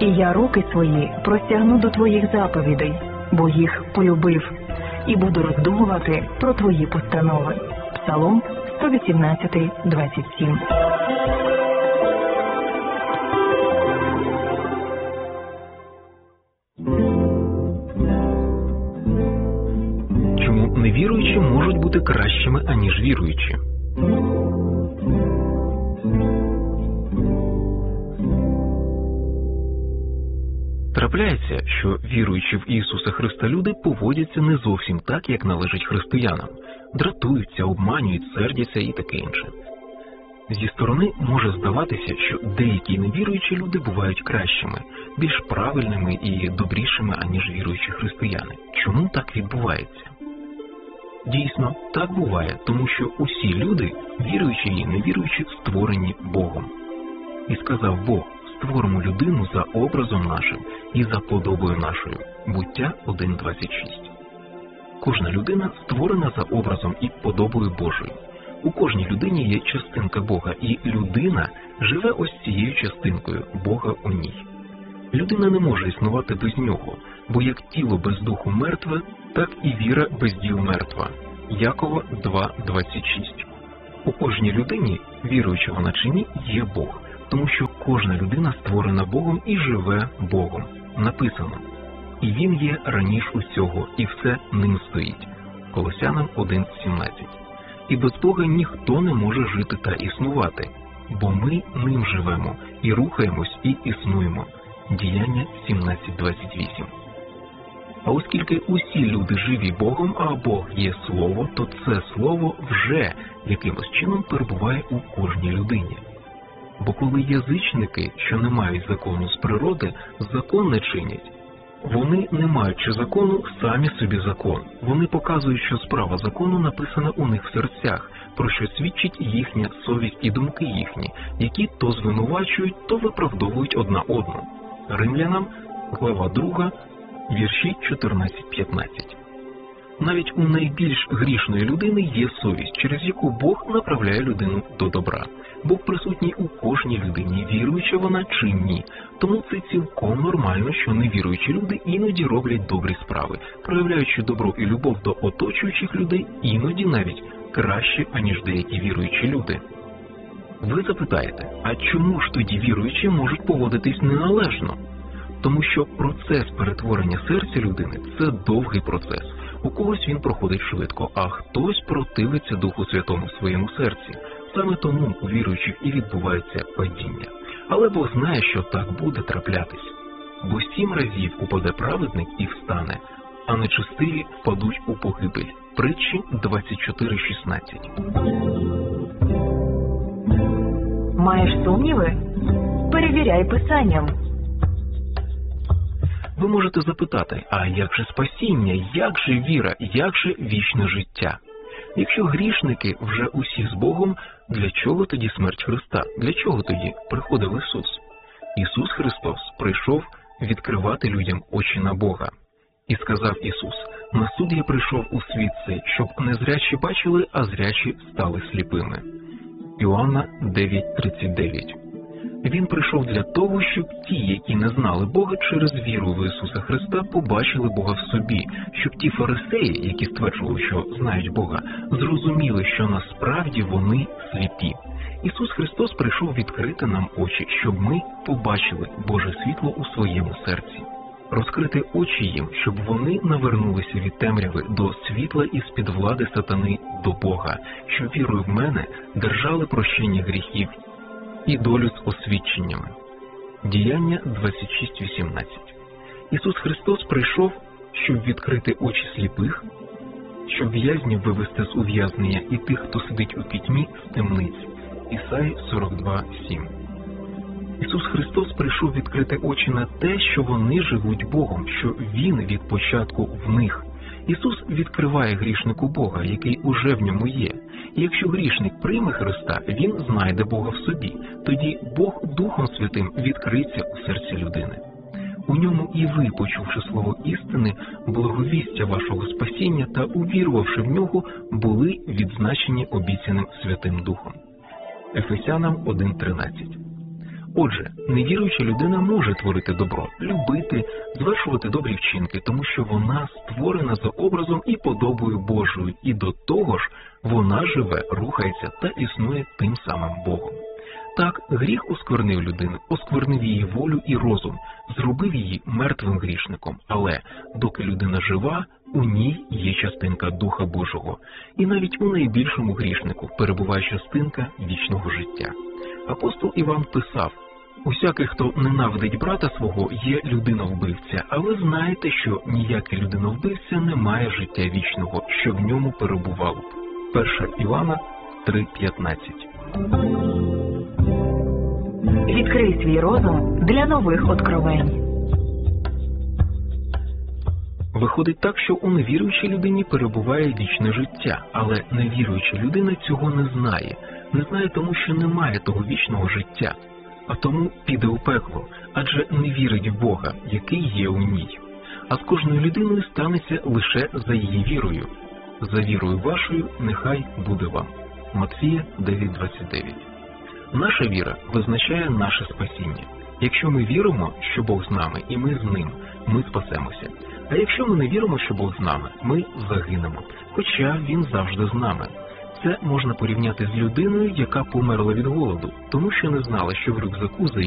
І я руки свої простягну до твоїх заповідей, бо їх полюбив, і буду роздумувати про твої постанови. Псалом 118, 27. Чому невіруючі можуть бути кращими, аніж віруючі? Трапляється, що віруючі в Ісуса Христа люди поводяться не зовсім так, як належить християнам. Дратуються, обманюють, сердяться і таке інше. Зі сторони може здаватися, що деякі невіруючі люди бувають кращими, більш правильними і добрішими, аніж віруючі християни. Чому так відбувається? Дійсно, так буває, тому що усі люди, віруючі і невіруючі, створені Богом. І сказав Бог: створимо людину за образом нашим і за подобою нашою. Буття 1.26. Кожна людина створена за образом і подобою Божою. У кожній людині є частинка Бога, і людина живе ось цією частинкою Бога у ній. Людина не може існувати без нього, бо як тіло без духу мертве, так і віра без діл мертва. Якова 2.26. У кожній людині, віруюча вона чи ні, є Бог, тому що кожна людина створена Богом і живе Богом. Написано: «І Він є раніше усього, і все ним стоїть». Колосянам 1.17. І без Бога ніхто не може жити та існувати, бо ми ним живемо, і рухаємось, і існуємо. Діяння 17.28. А оскільки усі люди живі Богом, а Бог є Слово, то це Слово вже якимось чином перебуває у кожній людині. Бо коли язичники, що не мають закону з природи, закон не чинять, вони, не маючи закону, самі собі закон. Вони показують, що справа закону написана у них в серцях, про що свідчить їхня совість і думки їхні, які то звинувачують, то виправдовують одна одну. Римлянам, глава 2, вірші 14-15. Навіть у найбільш грішної людини є совість, через яку Бог направляє людину до добра. Бог присутній у кожній людині, віруюча вона чи ні. Тому це цілком нормально, що невіруючі люди іноді роблять добрі справи, проявляючи добро і любов до оточуючих людей, іноді навіть краще, аніж деякі віруючі люди. Ви запитаєте, а чому ж тоді віруючі можуть поводитись неналежно? Тому що процес перетворення серця людини – це довгий процес. У когось він проходить швидко, а хтось противиться Духу Святому в своєму серці. Саме тому у віруючих і відбувається падіння. Але Бог знає, що так буде траплятись. Бо 7 разів упаде праведник і встане, а нечестиві впадуть у погибель. Притчі 24:16. Маєш сумніви? Перевіряй Писанням. Ви можете запитати, а як же спасіння, як же віра, як же вічне життя? Якщо грішники вже усі з Богом, для чого тоді смерть Христа? Для чого тоді приходив Ісус? Ісус Христос прийшов відкривати людям очі на Бога. І сказав Ісус: «На суд я прийшов у світ цей, щоб незрячі бачили, а зрячі стали сліпими». Іоанна 9:39. Він прийшов для того, щоб ті, які не знали Бога, через віру в Ісуса Христа побачили Бога в собі, щоб ті фарисеї, які стверджували, що знають Бога, зрозуміли, що насправді вони сліпі. Ісус Христос прийшов відкрити нам очі, щоб ми побачили Боже світло у своєму серці. Розкрити очі їм, щоб вони навернулися від темряви до світла і з-під влади сатани до Бога, щоб вірою в мене держали прощення гріхів і долю з освідченнями. Діяння 26:18. Ісус Христос прийшов, щоб відкрити очі сліпих, щоб в'язнів вивести з ув'язнення і тих, хто сидить у пітьмі, в темниці. Ісаї 42:7. Ісус Христос прийшов відкрити очі на те, що вони живуть Богом, що Він від початку в них. Ісус відкриває грішнику Бога, який уже в ньому є. І якщо грішник прийме Христа, він знайде Бога в собі. Тоді Бог Духом Святим відкриється у серці людини. У ньому і ви, почувши слово істини, благовістя вашого спасіння та увірувавши в нього, були відзначені обіцяним Святим Духом. Ефесянам 1:13. Отже, невіруюча людина може творити добро, любити, звершувати добрі вчинки, тому що вона створена за образом і подобою Божою, і до того ж вона живе, рухається та існує тим самим Богом. Так, гріх осквернив людину, осквернив її волю і розум, зробив її мертвим грішником, але доки людина жива, у ній є частинка Духа Божого, і навіть у найбільшому грішнику перебуває частинка вічного життя. Апостол Іван писав: «Усякий, хто ненавидить брата свого, є людиновбивця, а ви знаєте, що ніякий людиновбивця не має життя вічного, що в ньому перебувало б». 1 Івана 3,15. Відкрий свій розум для нових откровень. Виходить так, що у невіруючій людині перебуває вічне життя, але невіруюча людина цього не знає. Не знає тому, що немає того вічного життя, а тому піде у пекло, адже не вірить в Бога, який є у ній. А з кожною людиною станеться лише за її вірою. За вірою вашою нехай буде вам. Матфія 9:29. Наша віра визначає наше спасіння. Якщо ми віримо, що Бог з нами і ми з Ним, ми спасемося. А якщо ми не віримо, що Бог з нами, ми загинемо, хоча Він завжди з нами. Це можна порівняти з людиною, яка померла від голоду, тому що не знала, що в рюкзаку за